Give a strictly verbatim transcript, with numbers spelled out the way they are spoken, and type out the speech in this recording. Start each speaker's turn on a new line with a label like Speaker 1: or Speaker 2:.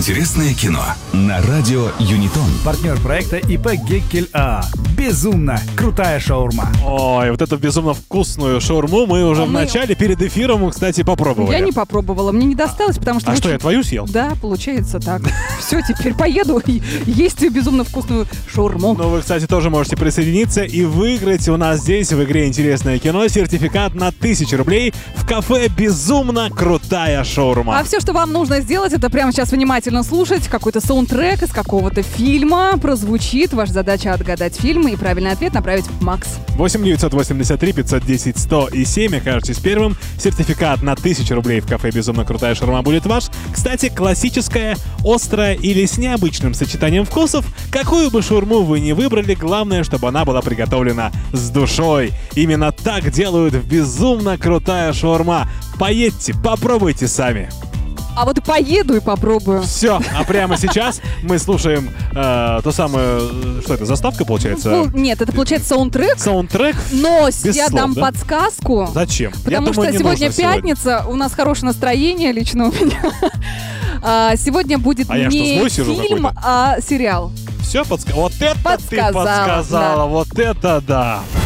Speaker 1: Интересное кино на радио Юнитон.
Speaker 2: Партнер проекта ИП Геккель АА. Безумно крутая шаурма.
Speaker 3: Ой, вот эту безумно вкусную шаурму мы уже
Speaker 4: А
Speaker 3: в
Speaker 4: мы-
Speaker 3: начале, перед эфиром, кстати, попробовали.
Speaker 4: Я не попробовала, мне не досталось, потому что...
Speaker 3: А
Speaker 4: очень-
Speaker 3: что, я твою съел?
Speaker 4: Да, получается так. Все, теперь поеду и есть безумно вкусную шаурму.
Speaker 3: Ну, вы, кстати, тоже можете присоединиться и выиграть у нас здесь в игре «Интересное кино» сертификат на тысячу рублей в кафе «Безумно крутая шаурма».
Speaker 4: А все, что вам нужно сделать, это прямо сейчас внимательно слушать. Какой-то саундтрек из какого-то фильма прозвучит. Ваша задача отгадать фильм и правильный ответ направить в Макс.
Speaker 3: восемь девятьсот восемьдесят три пятьсот десять сто и семь. Окажетесь первым. Сертификат на тысячу рублей в кафе «Безумно крутая шаурма» будет ваш. Кстати, классическая, острая или с необычным сочетанием вкусов. Какую бы шаурму вы ни выбрали, главное, чтобы она была приготовлена с душой. Именно так делают в «Безумно крутая шаурма». Поедьте, попробуйте сами.
Speaker 4: А вот и поеду и попробую.
Speaker 3: Все, а прямо сейчас мы слушаем э, то самое, э, что это, заставка получается?
Speaker 4: Ну, нет, это получается саундтрек.
Speaker 3: Саундтрек?
Speaker 4: Но
Speaker 3: Без
Speaker 4: я
Speaker 3: слов,
Speaker 4: дам
Speaker 3: да?
Speaker 4: подсказку.
Speaker 3: Зачем? Я
Speaker 4: Потому
Speaker 3: думаю,
Speaker 4: что
Speaker 3: не
Speaker 4: сегодня
Speaker 3: нужно сегодня.
Speaker 4: пятница, у нас хорошее настроение лично у меня. А, Сегодня будет
Speaker 3: А я что,
Speaker 4: не
Speaker 3: злой сижу
Speaker 4: фильм,
Speaker 3: какой-то?
Speaker 4: а сериал.
Speaker 3: Все подсказала. Вот это ты
Speaker 4: Подсказала,
Speaker 3: подсказала,
Speaker 4: да.
Speaker 3: вот это да.